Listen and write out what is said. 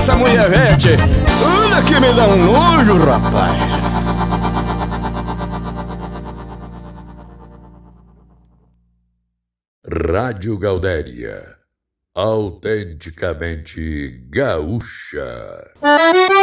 essa mulher velha, tchê. Olha que me dá um nojo, rapaz. Rádio Gaudéria, autenticamente gaúcha.